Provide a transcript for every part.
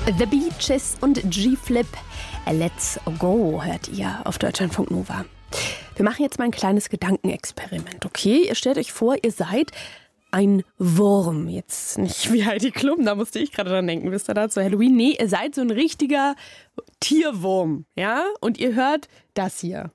The Bee Gees und G-Flip. Let's Go hört ihr auf Deutschlandfunk Nova. Wir machen jetzt mal ein kleines Gedankenexperiment, okay? Ihr stellt euch vor, ihr seid ein Wurm. Jetzt nicht wie Heidi Klum, da musste ich gerade dran denken, wisst ihr da, zu Halloween? Nee, ihr seid so ein richtiger Tierwurm, ja? Und ihr hört das hier.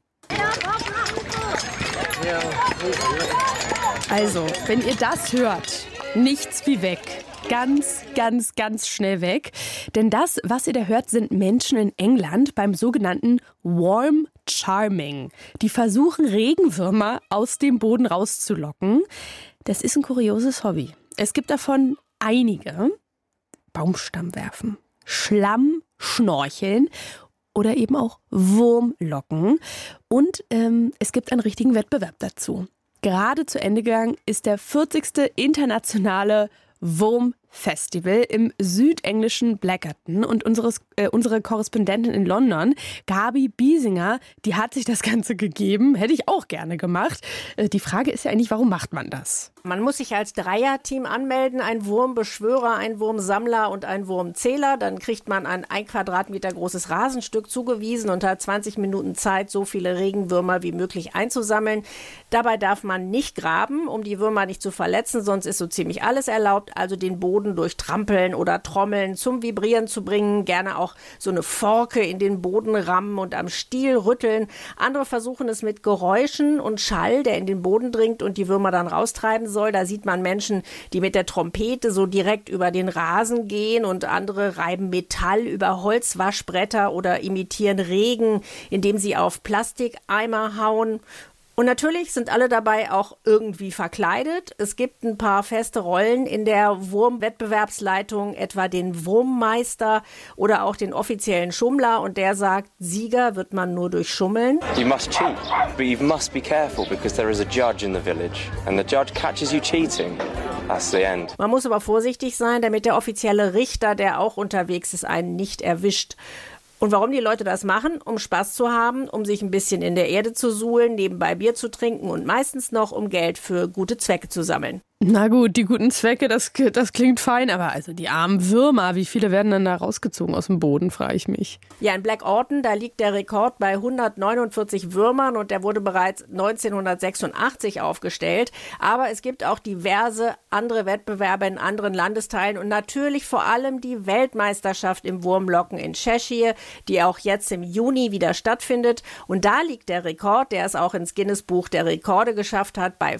Also, wenn ihr das hört, nichts wie weg. Ganz, ganz, ganz schnell weg. Denn das, was ihr da hört, sind Menschen in England beim sogenannten Worm Charming. Die versuchen, Regenwürmer aus dem Boden rauszulocken. Das ist ein kurioses Hobby. Es gibt davon einige. Baumstamm werfen, Schlamm schnorcheln oder eben auch Wurmlocken. Und es gibt einen richtigen Wettbewerb dazu. Gerade zu Ende gegangen ist der 40. internationale Wurmfestival im südenglischen Blackburn. Und unsere Korrespondentin in London, Gabi Biesinger, die hat sich das Ganze gegeben. Hätte ich auch gerne gemacht. Die Frage ist ja eigentlich, warum macht man das? Man muss sich als Dreierteam anmelden, ein Wurmbeschwörer, ein Wurmsammler und ein Wurmzähler. Dann kriegt man ein 1 Quadratmeter großes Rasenstück zugewiesen und hat 20 Minuten Zeit, so viele Regenwürmer wie möglich einzusammeln. Dabei darf man nicht graben, um die Würmer nicht zu verletzen, sonst ist so ziemlich alles erlaubt. Also den Boden durch Trampeln oder Trommeln zum Vibrieren zu bringen, gerne auch so eine Forke in den Boden rammen und am Stiel rütteln. Andere versuchen es mit Geräuschen und Schall, der in den Boden dringt und die Würmer dann raustreiben soll. Da sieht man Menschen, die mit der Trompete so direkt über den Rasen gehen und andere reiben Metall über Holzwaschbretter oder imitieren Regen, indem sie auf Plastikeimer hauen. Und natürlich sind alle dabei auch irgendwie verkleidet. Es gibt ein paar feste Rollen in der Wurmwettbewerbsleitung, etwa den Wurmmeister oder auch den offiziellen Schummler. Und der sagt, Sieger wird man nur durch Schummeln. You must cheat, but you must be careful because there is a judge in the village. And the judge catches you cheating. That's the end. Man muss aber vorsichtig sein, damit der offizielle Richter, der auch unterwegs ist, einen nicht erwischt. Und warum die Leute das machen? Um Spaß zu haben, um sich ein bisschen in der Erde zu suhlen, nebenbei Bier zu trinken und meistens noch, um Geld für gute Zwecke zu sammeln. Na gut, die guten Zwecke, das klingt fein, aber also die armen Würmer, wie viele werden dann da rausgezogen aus dem Boden, frage ich mich. Ja, in Blackburn, da liegt der Rekord bei 149 Würmern und der wurde bereits 1986 aufgestellt. Aber es gibt auch diverse andere Wettbewerbe in anderen Landesteilen und natürlich vor allem die Weltmeisterschaft im Wurmlocken in Cheshire, die auch jetzt im Juni wieder stattfindet. Und da liegt der Rekord, der es auch ins Guinness-Buch der Rekorde geschafft hat, bei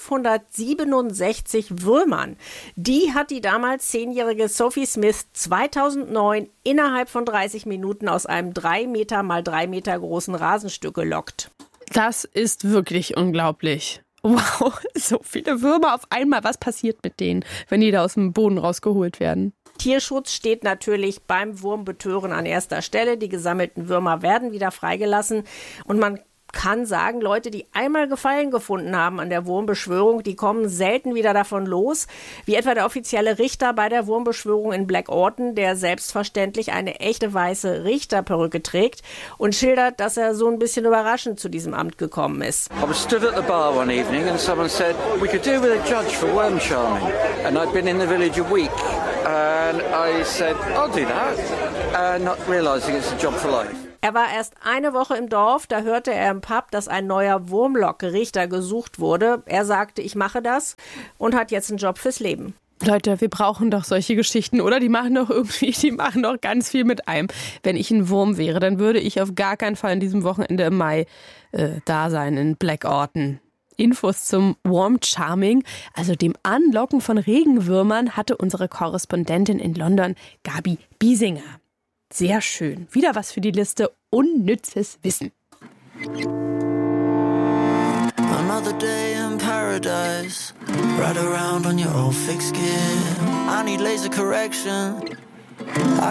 567 Würmern. Die hat die damals 10-jährige Sophie Smith 2009 innerhalb von 30 Minuten aus einem 3 Meter mal 3 Meter großen Rasenstück gelockt. Das ist wirklich unglaublich. Wow, so viele Würmer auf einmal. Was passiert mit denen, wenn die da aus dem Boden rausgeholt werden? Tierschutz steht natürlich beim Wurmbetören an erster Stelle. Die gesammelten Würmer werden wieder freigelassen und man kann sagen, Leute, die einmal Gefallen gefunden haben an der Wurmbeschwörung, die kommen selten wieder davon los, wie etwa der offizielle Richter bei der Wurmbeschwörung in Blackburn, der selbstverständlich eine echte weiße Richterperücke trägt und schildert, dass er so ein bisschen überraschend zu diesem Amt gekommen ist. I was stood at the bar one evening and someone said, we could do with a judge for worm charming. And I'd been in the village a week and I said, I'll do that, not realizing it's a job for life. Er war erst eine Woche im Dorf, da hörte er im Pub, dass ein neuer Wurmlock-Richter gesucht wurde. Er sagte, ich mache das und hat jetzt einen Job fürs Leben. Leute, wir brauchen doch solche Geschichten, oder? Die machen doch ganz viel mit einem. Wenn ich ein Wurm wäre, dann würde ich auf gar keinen Fall an diesem Wochenende im Mai da sein in Blackburn. Infos zum Worm Charming, also dem Anlocken von Regenwürmern, hatte unsere Korrespondentin in London, Gabi Biesinger. Sehr schön. Wieder was für die Liste unnützes Wissen. Another day in paradise. Ride around on your old fixed gear. I need laser correction.